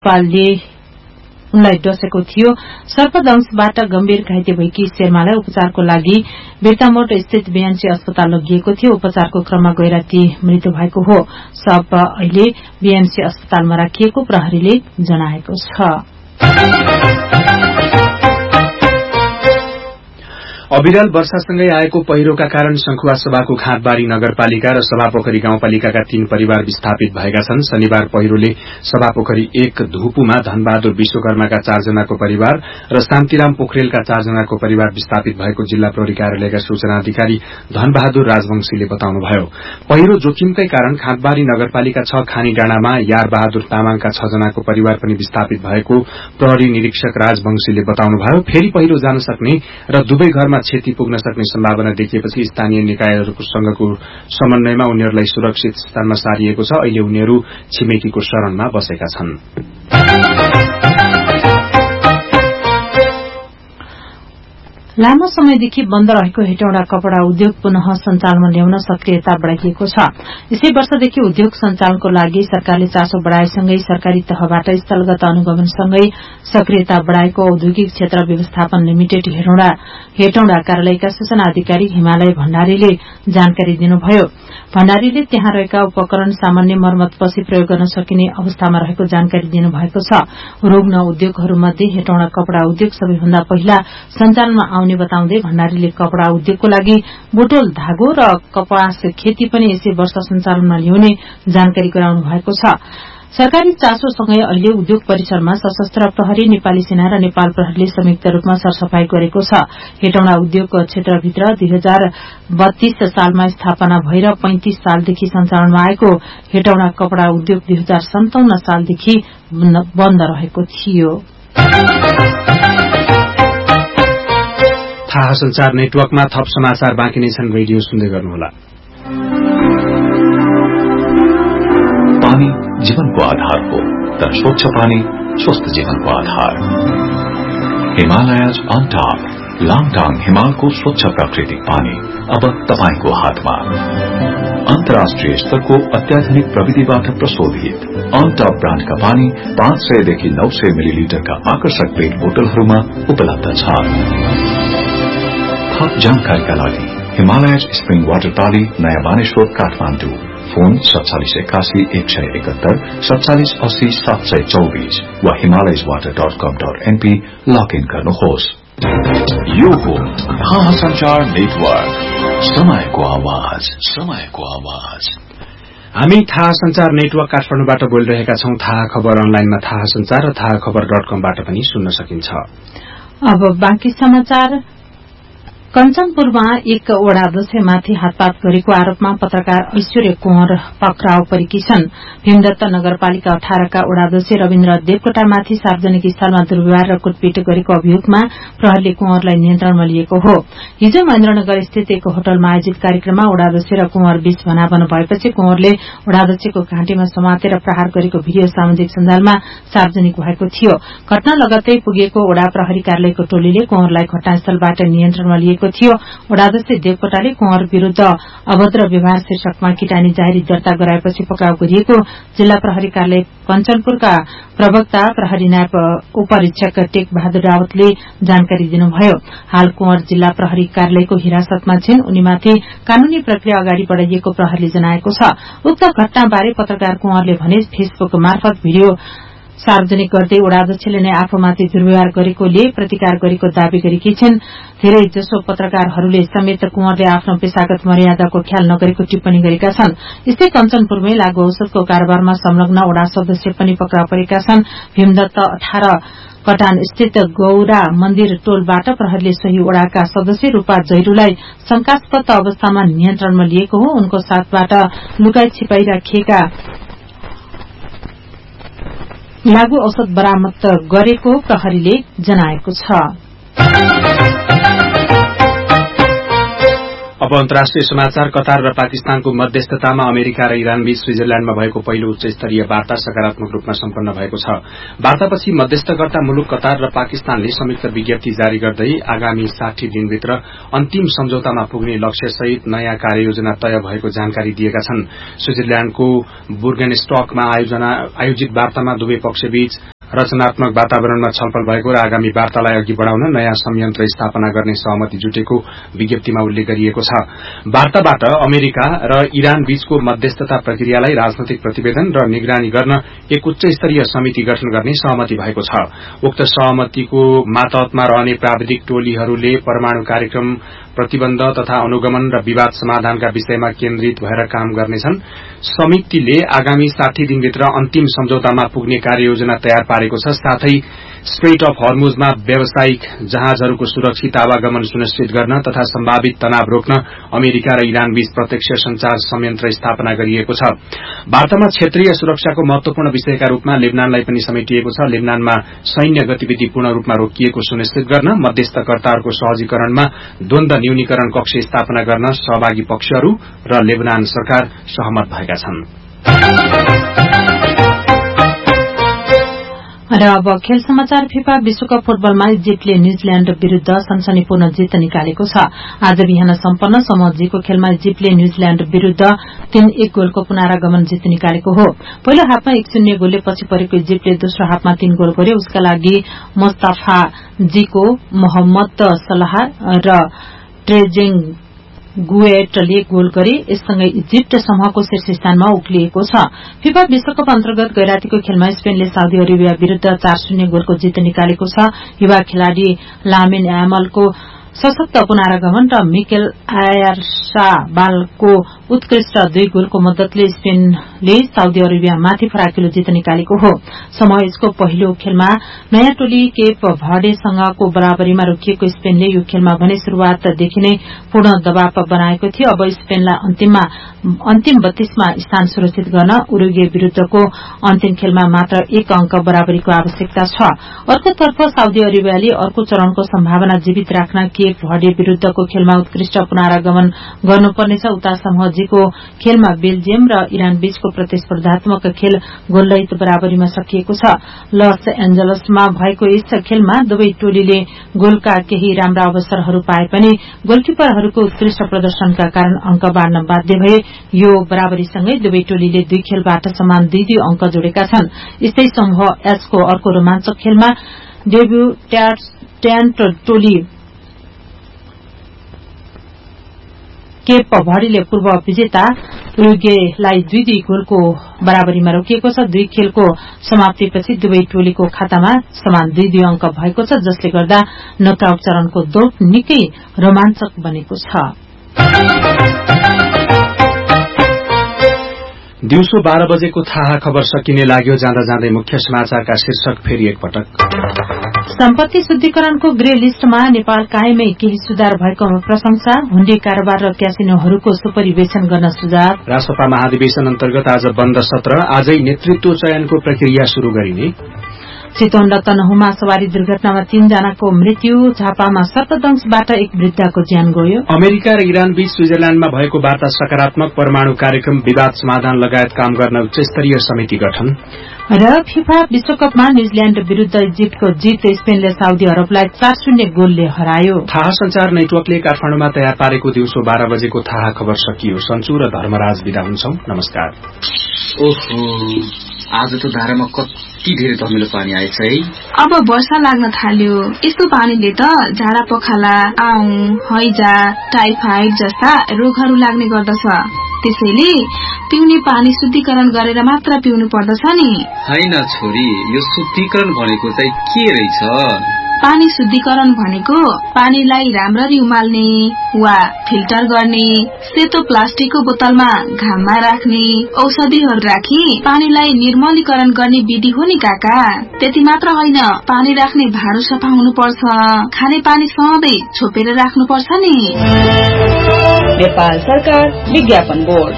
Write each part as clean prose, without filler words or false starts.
पालले उनलाई डसेको थियो। सर्पदंशबाट गम्भीर घाइते भएकी शेर्मालाई उपचारको लागि बिर्तामोड स्थित बीएमसी अस्पताल लगिएको थियो। उपचारको क्रममा गैराती मृत्यु भएको हो। शव अहिले बीएमसी अस्पतालमा राखिएको प्रहरीले जनाएको छ। अविरल वर्षासँगै आएको पहिरोका कारण शंखुवा सभाको खाँदबारी नगरपालिका र सभापोखरी गाउँपालिकाका 3 परिवार विस्थापित भएका छन्। शनिबार पहिरोले सभापोखरी 1 धुपुमा धनबहादुर विश्वकर्माका 4 जनाको परिवार र शान्तिराम पोखरेलका 4 जनाको परिवार विस्थापित भएको जिल्ला प्रहरी कार्यालयका सूचना अधिकारी धनबहादुर राजवंशीले बताउनुभयो। पहिरो जोखिमकै कारण खाँदबारी नगरपालिका 6 खानी डाँडामा यार बहादुर तामाङका 6 जनाको परिवार पनि विस्थापित भएको प्रहरी निरीक्षक राजवंशीले बताउनुभयो। फेरि पहिरो जान सक्ने र दुवै घरमा क्षति पुग्न सक्ने सम्भावना देखिएपछि स्थानीय निकायहरूसँगको समन्वयमा उनीहरूलाई सुरक्षित स्थानमा सारिएको छ। अहिले उनीहरू छिमेकीको शरणमा बसेका छन्। लामो समयदेखि बन्द रहेको हेटौँडा कपड़ा उद्योग पुनः सञ्चालनमा ल्याउन सक्रियता बढ़ाइएको छ। यसै वर्षदेखि उद्योग सञ्चालनको लागि सरकारले चासो बढ़ाएसँगै सरकारी तहबाट स्थलगत अनुगमनसँगै सक्रियता बढ़ाएको औद्योगिक क्षेत्र व्यवस्थापन लिमिटेड हेटौँडा कार्यालयका सूचना अधिकारी हिमालय भण्डारीले जानकारी दिनुभयो। भण्डारीले त्यहाँ रहेका उपकरण सामान्य मर्मतपछि प्रयोग गर्न सकिने अवस्थामा रहेको जानकारी दिनुभएको छ। रुग्ण उद्योगहरूमध्ये हेटौँडा कपड़ा उद्योग सबैभन्दा पहिला सञ्चालनमा आउने बताउँदै भण्डारीले कपड़ा उद्योगको लागि बुटोल धागो र कपास खेती पनि यसै वर्ष सञ्चालनमा ल्याउने जानकारी गराउनु भएको छ। सरकारी चासोसँगै अहिले उद्योग परिसरमा सशस्त्र प्रहरी, नेपाली सेना र नेपाल प्रहरीले संयुक्त रूपमा सरसफाई गरेको छ। हेटौँडा उद्योग क्षेत्रभित्र 2032 सालमा स्थापना भएर 35 सालदेखि सञ्चालनमा आएको हेटौँडा कपड़ा उद्योग 2057 सालदेखि बन्द रहेको थियो। थाहा संचार नेटवर्कमा थप समाचार बाँकी नै छन्। रेडियो सुन्दै गर्नुहोला। पानी जीवनको आधार हो, तर स्वच्छ पानी स्वस्थ जीवनको आधार। हिमालयज अन टॉप लाङटाङ हिमालको स्वच्छ प्राकृतिक पानी अब तपाईको हातमा। अन्तर्राष्ट्रिय स्तरको अत्याधुनिक प्रविधिबाट प्रशोधित अन टॉप ब्रान्डका पानी 500 देखि 900 मिलिलिटरका आकर्षक पेट बोतलहरूमा उपलब्ध छ। थप जानकारीका लागि हिमालयज स्प्रिङ वाटर पाली, नयाँ बानेश्वर, काठमाडौँ। फोन 4781 171 4780 724 वा himalayaswater.com.np लगइन गर्नुहोस्। यो हो थाहा संचार नेटवर्क, समयको आवाज, समयको आवाज। हामी थाहा संचार नेटवर्क काठमाडौँबाट बोलिरहेका छौं। थाहा खबर अनलाइनमा थाहा संचार र थाहा खबर.com-बाट पनि सुन्न सकिन्छ। अब बाँकी समाचार। कञ्चनपुरमा एक वडाध्यक्षमाथि हातपात गरेको आरोपमा पत्रकार ऐश्वर्य कुँवर पक्राउ परेकी छन्। भीमदत्त नगरपालिका 18 का वडाध्यक्ष रविन्द्र देवकोटामाथि सार्वजनिक स्थलमा दुर्व्यवहार र कुटपिट गरेको अभियोगमा प्रहरीले कुँवरलाई नियन्त्रणमा लिएको हो। हिजो महेन्द्रनगर स्थित एक होटलमा आयोजित कार्यक्रममा वडाध्यक्ष र कुँवर बीच भनाभन भएपछि कुँवरले वडाध्यक्षको घाँटीमा समातेर प्रहार गरेको भिडियो सामाजिक सञ्जालमा सार्वजनिक भएको थियो। घटना लगत्तै पुगेको वडा प्रहरी कार्यालयको टोलीले कुँवरलाई घटनास्थलबाट नियन्त्रणमा लिएको थियो। वडाध्यक्ष देवकोटाले कुँवर विरूद्ध अभद्र व्यवहार शीर्षकमा किटानी जाहेरी दर्ता गराएपछि पक्राउ गरिएको जिल्ला प्रहरी कार्यालय कञ्चनपुरका प्रवक्ता प्रहरी नायब उपरीक्षक टेक बहादुर रावतले जानकारी दिनुभयो। हाल कुँवर जिल्ला प्रहरी कार्यालयको हिरासतमा छिन्। उनीमाथि कानूनी प्रक्रिया अगाडि बढ़ाइएको प्रहरीले जनाएको छ। उक्त घटनाबारे पत्रकार कुँवरले भने फेसबुक मार्फत भिडियो सार्वजनिक गर्दै वडाध्यक्षले नै आफूमाथि दुर्व्यवहार गरेकोले प्रतिकार गरेको दावी गरेकी छिन्। धेरै जसो पत्रकारहरूले समेत कुँवरले आफ्नो पेशागत मर्यादाको ख्याल नगरेको टिप्पणी गरेका छन्। यस्तै कञ्चनपुरमै लागू औषधको कारोबारमा संलग्न वडा सदस्य पनि पक्राउ परेका छन्। भीमदत्त 18 कटान स्थित गौरा मन्दिर टोलबाट प्रहरीले सोही वडाका सदस्य रूपा जैरूलाई शंकास्पद अवस्थामा नियन्त्रणमा लिएको हो। उनको साथबाट लुकाई छिपाई राखिएका लागू औषध बरामद गरेको प्रहरीले जनाएको छ। अब अन्तर्राष्ट्रिय समाचार। कतार र पाकिस्तानको मध्यस्थतामा अमेरिका र इरानबीच स्विजरल्याण्डमा भएको पहिलो उच्च स्तरीय वार्ता सकारात्मक रूपमा सम्पन्न भएको छ। वार्तापछि मध्यस्थकर्ता मुलुक कतार र पाकिस्तानले संयुक्त विज्ञप्ति जारी गर्दै आगामी 60 दिनभित्र अन्तिम सम्झौतामा पुग्ने लक्ष्यसहित नयाँ कार्ययोजना तय भएको जानकारी दिएका छन्। स्विजरल्याण्डको बुर्गेनस्टकमा आयोजित वार्तामा दुवै पक्षबीच रचनात्मक वातावरणमा छलफल भएको र आगामी वार्तालाई अघि बढ़ाउन नयाँ संयन्त्र स्थापना गर्ने सहमति जुटेको विज्ञप्तिमा उल्लेख गरिएको छ। वार्ताबाट अमेरिका र इरान बीचको मध्यस्थता प्रक्रियालाई राजनैतिक प्रतिवेदन र निगरानी गर्न एक उच्च स्तरीय समिति गठन गर्ने सहमति भएको छ। उक्त सहमतिको मातहतमा रहने प्राविधिक टोलीहरूले परमाणु कार्यक्रम प्रतिबन्ध तथा अनुगमन र विवाद समाधानका विषयमा केन्द्रित भएर काम गर्नेछन्। समितिले आगामी 60 दिनभित्र अन्तिम सम्झौतामा पुग्ने कार्ययोजना तयार पारेको छ। साथै स्ट्रेट अफ हर्मुजमा व्यावसायिक जहाजहरूको सुरक्षित आवागमन सुनिश्चित गर्न तथा सम्भावित तनाव रोक्न अमेरिका र इरान बीच प्रत्यक्ष संचार संयन्त्र स्थापना गरिएको छ। वार्तामा क्षेत्रीय सुरक्षाको महत्वपूर्ण विषयका रूपमा लेबनानलाई पनि समेटिएको छ। लेबनानमा सैन्य गतिविधि पूर्ण रूपमा रोकिएको सुनिश्चित गर्न मध्यस्थकर्ताहरूको सहजीकरणमा द्वन्द न्यूनीकरण कक्ष स्थापना गर्न सहभागी पक्षहरू र लेबनान सरकार सहमत भएका छन्। र अब खेल समाचार। फिफा विश्वकप फुटबलमा इजिप्टले न्यूजील्याण्ड विरूद्ध सनसनीपूर्ण जित निकालेको छ। आज बिहान सम्पन्न समूह जीको खेलमा इजिप्टले न्यूजील्याण्ड विरूद्ध 3-1 गोलको पुनरागमन जित निकालेको हो। पहिलो हाफमा 1-0 गोलले पछि परेको इजिप्टले दोस्रो हाफमा 3 गोल गर्यो। उसका लागि मुस्ताफा जीको, मोहम्मद सलाह र ट्रेजेङ गुएटले गोल गरे। यससँगै इजिप्ट समूहको शीर्ष स्थानमा उक्लिएको छ। फिफा विश्वकप अन्तर्गत गैरातीको खेलमा स्पेनले साउदी अरेबिया विरूद्ध 4-0 गोलको जित निकालेको छ। युवा खेलाड़ी लामिन यामलको सशक्त पुनरागमन र मिकेल आयारसाबालको उत्कृष्ट 2 गोलको मद्दतले स्पेनले साउदी अरेबियामाथि फराकिलो जित निकालेको हो। समूह एचको पहिलो खेलमा नयाँ टोली केप भर्डेसँगको बराबरीमा रोकिएको स्पेनले यो खेलमा भने शुरूआतदेखि नै पूर्ण दबाव बनाएको थियो। अब स्पेनलाई अन्तिम 32मा स्थान सुरक्षित गर्न उरुग्वे विरूद्धको अन्तिम खेलमा मात्र 1 अंक बराबरीको आवश्यकता छ। अर्कोतर्फ साउदी अरेबियाले अर्को चरणको सम्भावना जीवित राख्न केप भर्डे विरूद्धको खेलमा उत्कृष्ट पुनरागमन गर्नुपर्नेछ। उता समूह जीको खेलमा बेल्जियम र इरान बीचको प्रतिस्पर्धात्मक खेल गोलरहित बराबरीमा सकिएको छ। लस एन्जलसमा भएको यस खेलमा दुवै टोलीले गोलका केही राम्रा अवसरहरू पाए पनि गोलकिपरहरूको उत्कृष्ट प्रदर्शनका कारण अंक बाँड्न बाध्य भए। यो बराबरीसँगै दुवै टोलीले 2 खेलबाट समान 2-2 अंक जोडेका छन्। यस्तै समूह एचको अर्को रोमाञ्चक खेलमा डेब्युट्यान्ट टोली केप भर्डेले पूर्व विजेता उरुग्वेलाई 2-2 गोलको बराबरीमा रोकिएको छ। 2 खेलको समाप्तिपछि दुवै टोलीको खातामा समान 2-2 अंक भएको छ, जसले गर्दा नकआउट चरणको दौड़ निकै रोमाञ्चक बनेको छ। दिउँसो 12 बजेको थाहा खबर सकिने लाग्यो। जाँदा जाँदै मुख्य समाचारका शीर्षक फेरि एकपटक। सम्पत्ति शुद्धिकरणको ग्रे लिस्टमा नेपाल कायमै केही सुधार भएको प्रशंसा। हुण्डी कारोबार र क्यासिनोहरूको सुपरिवेशन गर्न सुझाव। राष्ट्रपा महाधिवेशन अन्तर्गत आज बन्द सत्र। आजै नेतृत्व चयनको प्रक्रिया शुरू गरिने। चितवन र तनहुमा सवारी दुर्घटनामा 3 जनाको मृत्यु। झापामा सर्पदंशबाट 1 वृद्धको ज्यान गयो। अमेरिका र इरान बीच स्विजरल्याण्डमा भएको वार्ता सकारात्मक। परमाणु कार्यक्रम, विवाद समाधान लगायत काम गर्न उच्चस्तरीय समिति गठन। र फिफा विश्वकपमा न्यूजील्याण्ड विरूद्ध इजिप्टको जित। स्पेनले साउदी अरबलाई 4-0 गोलले हरायो। थाहा संचार नेटवर्कले काठमाडौँमा तयार पारेको दिउँसो 12 बजेको थाहा खबर सकियो। सन्चु र धर्मराज बिदा हुन्छौं। नमस्कार। ओहो, आज त धारामा कति धेरै धमिलो पानी आएछ है। अब वर्षा लाग्न थाल्यो। यस्तो पानीले त झाडा पखाला, आउँ, हैजा, टाइफाइड जस्ता रोगहरू लाग्ने गर्दछ। त्यसैले पिउने पानी शुद्धिकरण गरेर मात्र पिउनु पर्दछ नि। हैन छोरी, यो शुद्धिकरण भनेको चाहिँ के रहेछ? पानी शुद्धिकरण भनेको पानीलाई राम्ररी उमाल्ने वा फिल्टर गर्ने, सेतो प्लास्टिकको बोतलमा घाममा राख्ने, औषधिहरू राखी पानीलाई निर्मलीकरण गर्ने विधि हो नि काका। त्यति मात्र होइन, पानी राख्ने भाँडो सफा हुनुपर्छ। खाने पानी सधैँ छोपेर राख्नुपर्छ नि। नेपाल सरकार विज्ञापन बोर्ड।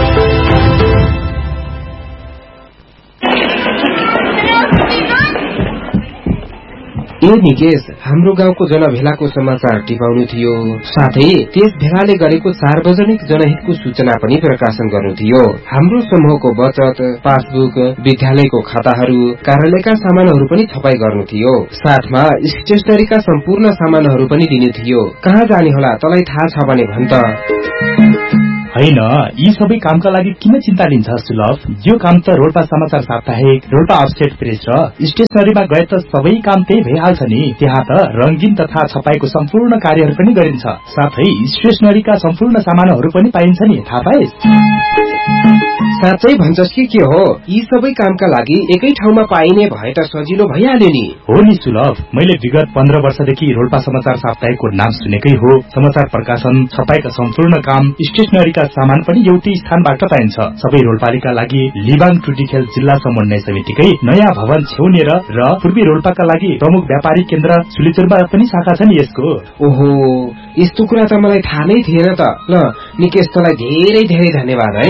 ए निकेश, हाम्रो गाउँको जनभेलाको समाचार टिपाउनु थियो, साथै त्यस भेलाले गरेको सार्वजनिक जनहितको सूचना पनि प्रकाशन गर्नु थियो। हाम्रो समूहको बचत, पासबुक, विद्यालयको खाताहरू, कार्यालयका सामानहरू पनि छपाई गर्नु थियो। साथमा स्टेशनरीका सम्पूर्ण सामानहरू पनि दिनु थियो। कहाँ जाने होला, तँलाई थाहा छ भने भन् त। हैन, यी सबै कामका लागि किन चिन्ता लिन्छ सुलभ? यो काम त रोल्पा समाचार साप्ताहिक, रोल्पा अपस्टेट प्रेस र स्टेशनरीमा गए त सबै काम त्यही भइहाल्छ नि। त्यहाँ त रंगीन तथा छपाईको सम्पूर्ण कार्यहरू पनि गरिन्छ, साथै स्टेशनरीका सम्पूर्ण सामानहरू पनि पाइन्छ नि, थाहा पाइस्? साँच्चै भन्छस् के हो? यी सबै कामका लागि एकै ठाउँमा पाइने भए त सजिलो भइहाल्यो नि। हो नि सुलभ, मैले विगत 15 वर्षदेखि रोल्पा समाचार साप्ताहिकको नाम सुनेकै हो। समाचार प्रकाशन, छपाईका सम्पूर्ण काम, स्टेशनरीका सामान पनि एउटै स्थानबाट पाइन्छ। सबै रोल्पालीका लागि लिबाङ टुडिखेल जिल्ला समन्वय समितिकै नयाँ भवन छेउनेर र पूर्वी रोल्पाका लागि प्रमुख व्यापारिक केन्द्र सुलिचुरमा पनि शाखा छ नि यसको। ओहो, यस्तो कुरा त मलाई थाहा नै थिएन त। ल निकेश, तँलाई धेरै धेरै धन्यवाद है।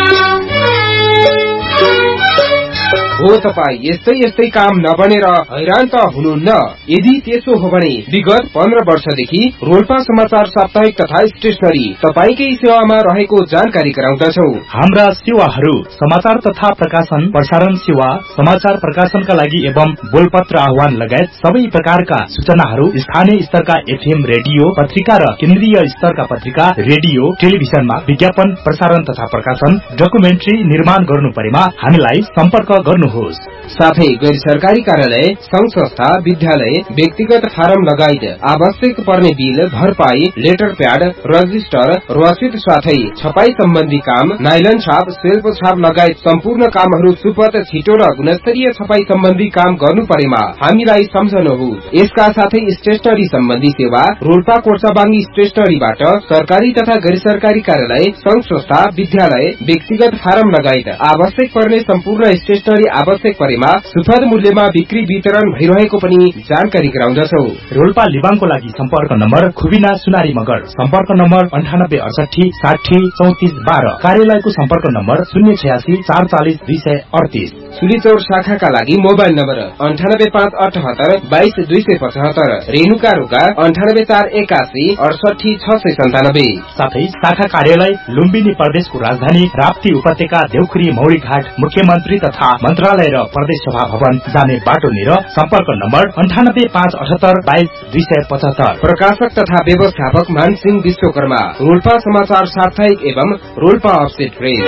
हो तपाई यस्तै यस्तै काम नबनेर हैरान त हुनुहुन्न? यदि त्यसो हो भने विगत 15 वर्षदेखि रोल्पा समाचार साप्ताहिक तथा स्टेशनरी तपाईकै सेवामा रहेको जानकारी गराउँदछौ। हाम्रा सेवाहरू समाचार तथा प्रकाशन, प्रसारण सेवा, समाचार प्रकाशनका लागि एवं बोलपत्र आह्वान लगायत सबै प्रकारका सूचनाहरू स्थानीय स्तरका एफएम रेडियो, पत्रिका र केन्द्रीय स्तरका पत्रिका, रेडियो, टेलिभिजनमा विज्ञापन, प्रसारण तथा प्रकाशन, डकुमेन्ट्री निर्माण गर्नु परेमा हामीलाई सम्पर्क गर्नु। साथै गैर सरकारी कार्यालय, संघ संस्था, विद्यालय, व्यक्तिगत फारम लगायत आवश्यक पर्ने बिल, भरपाई, लेटर प्याड, रजिस्टर, रसिद साथै छपाई सम्बन्धी काम, नाइलन छाप, सेल्फ छाप लगायत सम्पूर्ण कामहरू सुपथ, छिटो र गुणस्तरीय छपाई सम्बन्धी काम गर्नु परेमा हामीलाई सम्झनुहोस्। यसका साथै स्टेशनरी सम्बन्धी सेवा रोल्पा कोर्साबाङ्गी स्टेशनरीबाट सरकारी तथा गैर सरकारी कार्यालय, संघ संस्था, विद्यालय, व्यक्तिगत फारम लगायत आवश्यक पर्ने सम्पूर्ण स्टेशनरी आवश्यक परेमा सुपथ मूल्यमा बिक्री वितरण भइरहेको पनि जानकारी गराउँदछौ। रोल्पा लिबाङको लागि सम्पर्क नम्बर खुबिना सुनारी मगर, सम्पर्क नम्बर 9868 60 34 12, कार्यालयको सम्पर्क नम्बर 086 440 238। सुलिचौर शाखाका लागि मोबाइल नम्बर 98578 22 275, रेणुका रोका 98481 68 697। साथै शाखा कार्यालय लुम्बिनी प्रदेशको राजधानी राप्ती उपत्यका देउखुरी मौरी घाट, मुख्यमन्त्री तथा मन्त्रालय र प्रदेश सभा भवन जाने बाटोनिर, सम्पर्क नम्बर 98578 22 275। प्रकाशक तथा व्यवस्थापक मानसिंह विश्वकर्मा, रोल्पा समाचार साप्ताहिक एवं रोल्पा अपस्टेट प्रेस।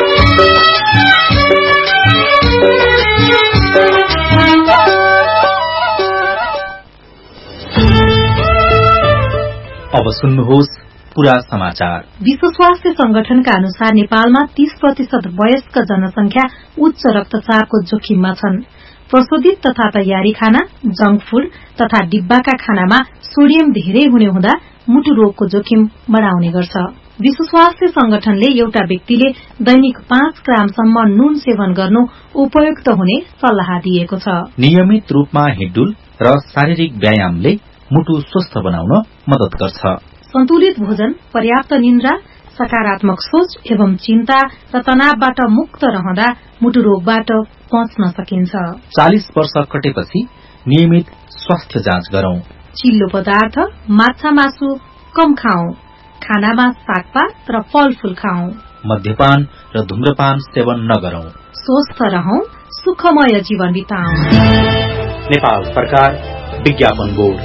अब सुन्नुहोस् पूरा समाचार। विश्व स्वास्थ्य संगठनका अनुसार नेपालमा 30% वयस्क जनसंख्या उच्च रक्तचापको जोखिममा छन्। प्रशोधित तथा तयारी खाना, जंक फूड तथा डिब्बाका खानामा सोडियम धेरै हुने हुँदा मुटु रोगको जोखिम बढ़ाउने गर्छ। विश्व स्वास्थ्य संगठनले एउटा व्यक्तिले दैनिक 5 ग्रामसम्म नुन सेवन गर्नु उपयुक्त हुने सल्लाह दिएको छ। नियमित रूपमा हिँडडुल र शारीरिक व्यायामले मुटु स्वस्थ बनाउन मद्दत गर्छ। सन्तुलित भोजन, पर्याप्त निन्द्रा, सकारात्मक सोच एवं चिन्ता र तनावबाट मुक्त रहँदा मुटु रोगबाट बच्न सकिन्छ। 40 वर्ष कटेपछि नियमित स्वास्थ्य जाँच गरौं। चिल्लो पदार्थ, माछा मासु कम खाऊ। खानामा सागपात र फलफूल खाऊ। मद्यपान र धूम्रपान सेवन नगरौं। स्वस्थ रहौं, सुखमय जीवन बिताऊ। नेपाल सरकार, विज्ञापन बोर्ड।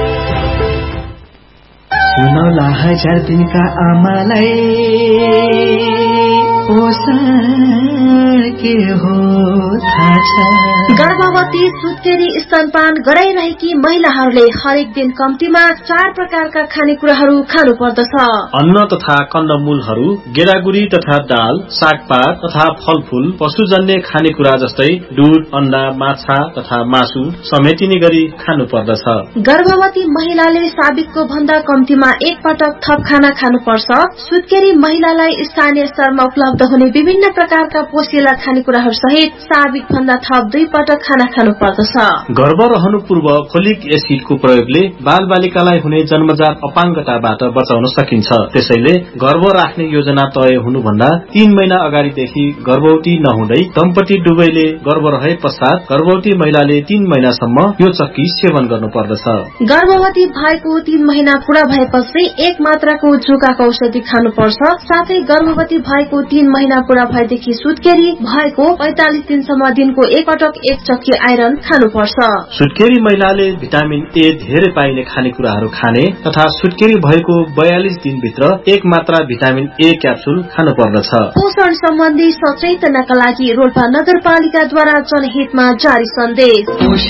सुनौला 1000 दिनका आमालाई पोषण के हो थाहा छ? गर्भवती, सुत्केरी, स्तनपान गराइरहेकी महिलाहरूले हरेक दिन कम्तीमा 4 प्रकारका खानेकुराहरू खानु पर्दछ। अन्न तथा कन्दमूलहरू, गेडागुडी तथा दाल, सागपात तथा फलफूल, पशुजन्य खानेकुरा जस्तै दूध, अण्डा, माछा तथा मासु समेटिने गरी खानु पर्दछ। गर्भवती महिलाले साबिकको भन्दा कम्तीमा 1 पटक थप खाना खानुपर्छ। सुत्केरी महिलालाई स्थानीय स्तरमा उपलब्ध हुने विभिन्न प्रकारका पोषिला खानेकुराहरू सहित साबिक भन्दा थप 2 पटक खाना खानु पर्दछ। गर्भ रहनु पूर्व फोलिक एसिडको प्रयोगले बाल बालिकालाई हुने जन्मजात अपाङ्गताबाट बचाउन सकिन्छ। त्यसैले गर्भ राख्ने योजना तय हुनुभन्दा 3 महिना अगाडिदेखि गर्भवती नहुँदै दम्पति दुवैले गर्भ रहे पश्चात गर्भवती महिलाले 3 महिनासम्म यो चक्की सेवन गर्नु पर्दछ। गर्भवती भएको 3 महिना पूरा भएपछि 1 मात्राको जुकाको औषधि खानुपर्छ। साथै गर्भवती भएको 3 3 महिना पूरा भएदेखि सुत्केरी भएको 45 दिनसम्म दिनको एक पटक एक चक्की आइरन खानुपर्छ। सुत्केरी महिलाले भिटामिन ए धेरै पाइने खानेकुराहरू खाने तथा सुत्केरी भएको 42 दिनभित्र एक मात्रा भिटामिन ए क्याप्सुल खानु पर्दछ। पोषण सम्बन्धी सचेतनाका लागि रोल्पा नगरपालिकाद्वारा जनहितमा जारी सन्देश।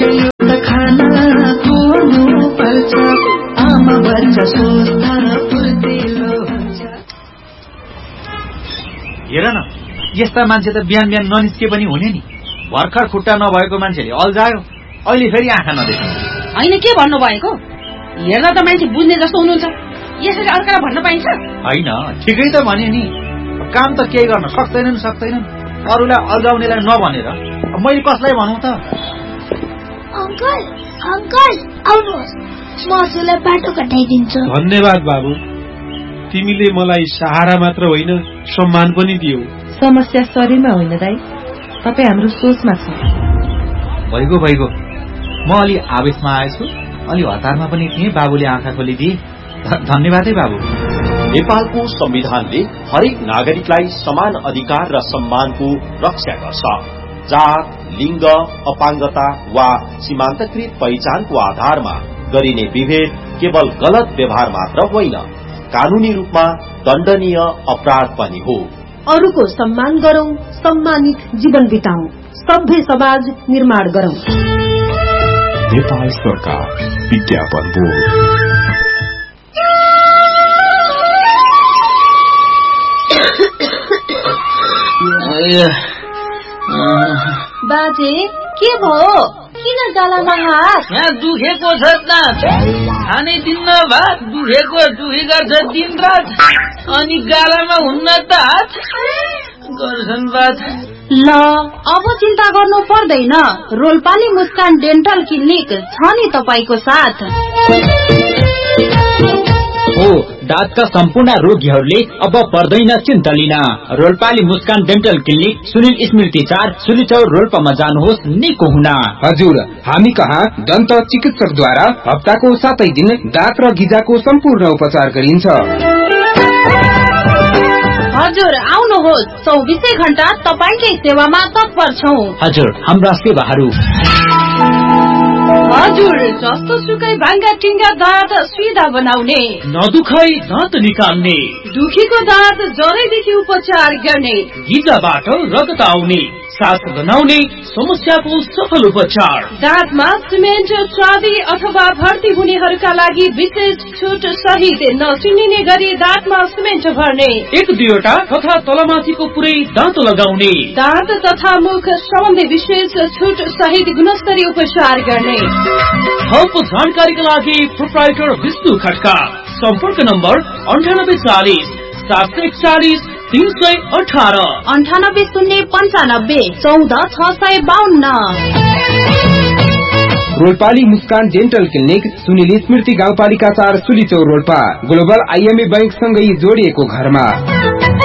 हेर न, यस्ता मान्छे त बिहान बिहान ननिस्के पनि हुने नि। भर्खर खुट्टा नभएको मान्छेले अल्झायो, अहिले फेरि आँखा नदेख्ने। होइन, के भन्नु भएको? हेर्दा त मान्छे बुझ्ने जस्तो हुनुहुन्छ, यसरी अर्कालाई भन्न पाइन्छ? होइन, ठिकै त भने नि। काम त केही गर्न सक्दैनन्, अरूलाई अल्झाउनेलाई नभनेर मैले कसलाई भनौँ त? अंकल आउनुहोस्, म हजुरलाई बाटो कटाइदिन्छु। धन्यवाद बाबु, तिमीले मलाई सहारा मात्र होइन सम्मान पनि दियौ। समस्या शरीरमा होइन दाइ, तपाईँ हाम्रो सोचमा छ। भइगयो, म अलि आवेशमा आएछु, अलि हतारमा पनि थिएँ। बाबुले आँखा खोलिदिए, धन्यवाद है बाबु। नेपालको संविधानले हरेक नागरिकलाई समान अधिकार र सम्मानको रक्षा गर्छ। जात, लिङ्ग, अपाङ्गता वा सीमान्तकृत पहिचानको आधारमा गरिने विभेद केवल गलत व्यवहार मात्र होइन, कानूनी रूपमा दण्डनीय अपराध पनि हो। अरूको सम्मान गरौं, सम्मानित जीवन बिताउँ, सभ्य समाज निर्माण गरौं। नेपाल सरकार, विज्ञापन बोर्ड। बाजे के भयो? किन गालामा हात? यहाँ दुखेको छ त, खानै दिन्न भात, दुखी गर्छ दिन रात, अनि गालामा हुन्न त हात गर्छन् बात। ल अब चिन्ता गर्नु पर्दैन, रोल्पाली मुस्कान डेन्टल क्लिनिक छ नि तपाईको साथ। हो, दाँतका सम्पूर्ण रोगीहरूले अब पर्दैन चिन्ता लिन। रोल्पाली मुस्कान डेन्टल क्लिनिक, सुनिल स्मृति 4, सुलिचौर, रोल्पामा जानुहोस् निको हुन। हजुर, हामी कहाँ दन्त चिकित्सकद्वारा हप्ताको 7 दिन दाँत र गिजाको सम्पूर्ण उपचार गरिन्छ। हजुर आउनुहोस्, 24 घण्टा तपाईकै सेवामा तत्पर छौं। हजुर, हाम्रा सेवाहरू हजुर जस्तो सुकै भाङ्गा टिङ्गा दाँत सिधा बनाउने, नदुखाई दाँत निकाल्ने, दुखीको दाँत जरैदेखि उपचार गर्ने, गिजाबाट रगत आउने, सास बनाउने समस्याको सफल उपचार, दाँतमा सिमेन्ट चाँदी अथवा भर्ती हुनेहरूका लागि विशेष छुट सहित नचिनिने गरी दाँतमा सिमेन्ट भर्ने, 1-2 तथा तलमाथिको पुरै दाँत लगाउने, दाँत तथा मुख सम्बन्धी विशेष छुट सहित गुणस्तरीय उपचार गर्ने। थप जानकारीका लागि प्रोप्राइटर विष्णु खड्का, सम्पर्क नम्बर 9840 741 318 98 095 14 652। रोल्पाली मुस्कान डेन्टल क्लिनिक, सुनिल स्मृति गाउँपालिका 4, सुलिचौर, रोल्पा। ग्लोबल IMA बैंक सँगै जोडिएको घरमा।